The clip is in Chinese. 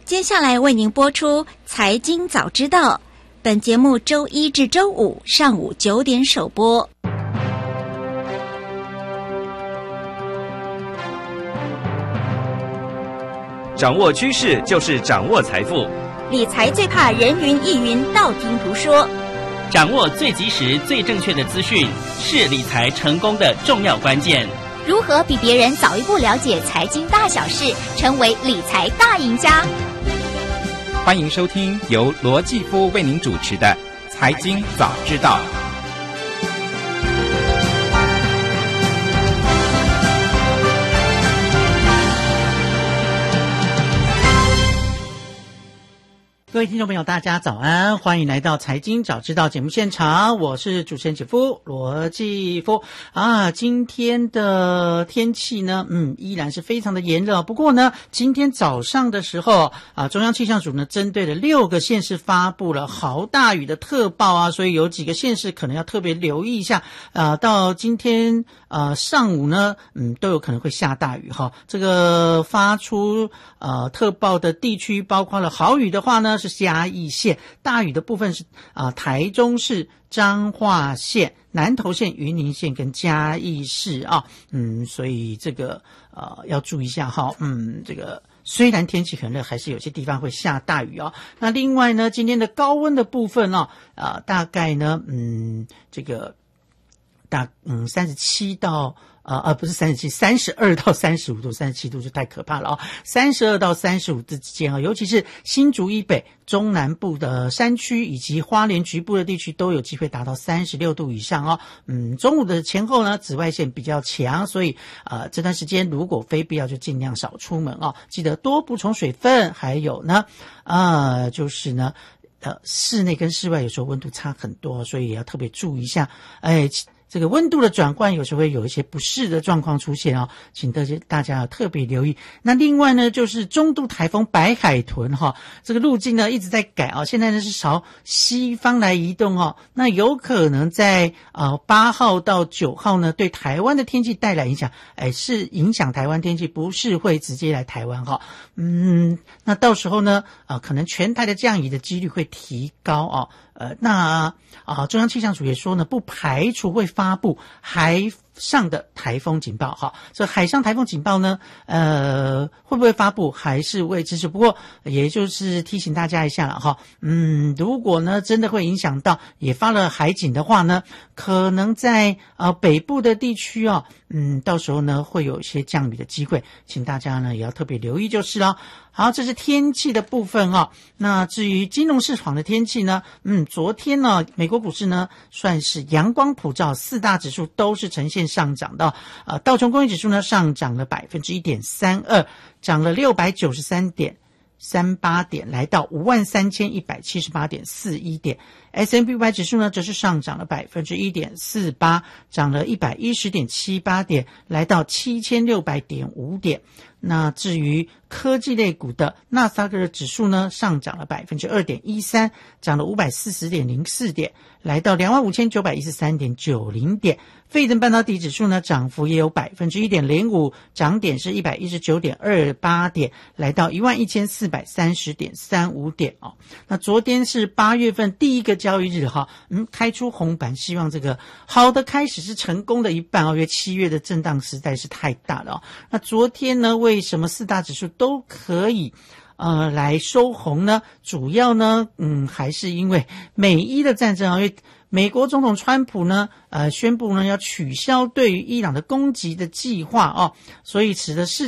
接下来为您播出财经早知道，本节目周一至周五上午9点首播。 掌握趋势就是掌握财富， 理财最怕人云亦云，道听途说。 掌握最及时、最正确的资讯，是理财成功的重要关键。 如何比别人早一步了解财经大小事，成为理财大赢家？ 欢迎收听由罗继夫为您主持的《财经早知道》。 各位听众朋友大家早安，欢迎来到财经早知道节目现场，我是主持人姐夫罗继夫今天的天气呢依然是非常的炎热，不过呢今天早上的时候中央气象署呢针对了6个县市发布了豪大雨的特报所以有几个县市可能要特别留意一下到今天上午呢都有可能会下大雨这个发出特报的地区包括了豪雨的话呢是嘉义县，大雨的部分是台中市、彰化县、南投县、云林县跟嘉义市所以这个要注意一下这个虽然天气很热，还是有些地方会下大雨那另外呢，今天的高温的部分大概呢这个37到不是37 32到35度 ,37 度就太可怕了32到35度之间尤其是新竹以北、中南部的山区以及花莲局部的地区都有机会达到36度以上中午的前后呢，紫外线比较强，所以这段时间如果非必要就尽量少出门记得多补充水分，还有呢就是呢室内跟室外有时候温度差很多，所以也要特别注意一下这个温度的转换有时候会有一些不适的状况出现请大家要特别留意。那另外呢就是中度台风白海豚这个路径呢一直在改现在呢是朝西方来移动那有可能在8号到9号呢对台湾的天气带来影响是影响台湾天气，不是会直接来台湾那到时候呢可能全台的降雨的几率会提高那中央气象署也说呢，不排除会发布海上的台风警报这海上台风警报呢会不会发布还是未知数，不过也就是提醒大家一下了如果呢真的会影响到也发了海警的话呢，可能在北部的地区到时候呢会有一些降雨的机会，请大家呢也要特别留意就是了。好，这是天气的部分那至于金融市场的天气呢昨天呢美国股市呢算是阳光普照，4大指数都是呈现上涨的道琼工业指数呢上涨了 1.32%， 涨了693.38点，来到 53,178.41 点。 S&P 500指数呢则是上涨了 1.48%， 涨了 110.78 点，来到 7,600.5 点。那至于科技类股的纳斯达克指数呢上涨了 2.13%， 涨了 540.04 点，来到 25,913.90 点。费城半导体指数呢涨幅也有 1.05%， 涨点是 119.28 点，来到 11,430.35 点那昨天是8月份第一个交易日开出红盘，希望这个好的开始是成功的一半因为7月的震荡实在是太大了那昨天呢为什么4大指数都可以来收红呢？主要呢还是因为美伊的战争因为美国总统川普呢宣布呢要取消对于伊朗的攻击的计划所以使得市